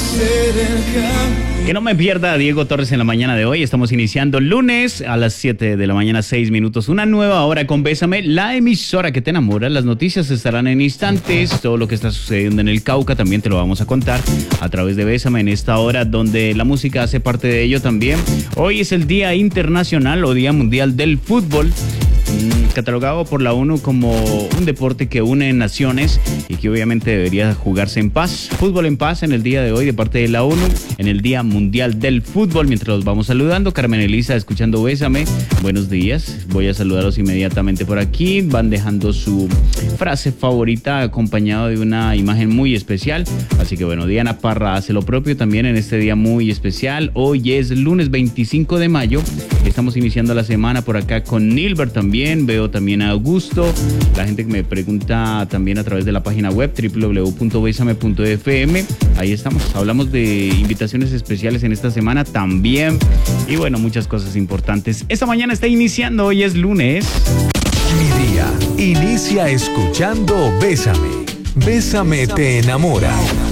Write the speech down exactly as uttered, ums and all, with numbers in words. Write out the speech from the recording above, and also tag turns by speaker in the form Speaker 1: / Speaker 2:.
Speaker 1: Que no me pierda Diego Torres en la mañana de hoy. Estamos iniciando lunes a las siete de la mañana, seis minutos. Una nueva hora con Bésame, la emisora que te enamora. Las noticias estarán en instantes. Todo lo que está sucediendo en el Cauca también te lo vamos a contar a través de Bésame en esta hora donde la música hace parte de ello también. Hoy es el Día Internacional o Día Mundial del Fútbol, catalogado por la ONU como un deporte que une naciones y que obviamente debería jugarse en paz. Fútbol en paz en el día de hoy de parte de la ONU, en el Día Mundial del Fútbol. Mientras los vamos saludando, Carmen Elisa escuchando Bésame. Buenos días, voy a saludarlos inmediatamente por aquí. Van dejando su frase favorita acompañado de una imagen muy especial. Así que bueno, Diana Parra hace lo propio también en este día muy especial. Hoy es lunes veinticinco de mayo. Estamos iniciando la semana por acá con Nilbert también. Veo también a Augusto, la gente que me pregunta también a través de la página web doble u doble u doble u punto besame punto efe eme. Ahí estamos, hablamos de invitaciones especiales en esta semana también y bueno, muchas cosas importantes. Esta mañana está iniciando, hoy es lunes.
Speaker 2: Mi día inicia escuchando Bésame. Bésame te enamora.